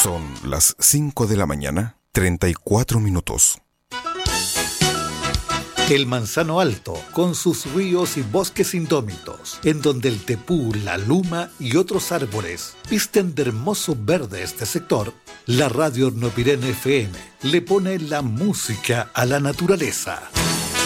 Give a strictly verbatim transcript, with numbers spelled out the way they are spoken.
Son las cinco de la mañana, treinta y cuatro minutos. El Manzano Alto, con sus ríos y bosques indómitos, en donde el tepú, la luma y otros árboles visten de hermoso verde este sector, la radio Hornopirén F M le pone la música a la naturaleza.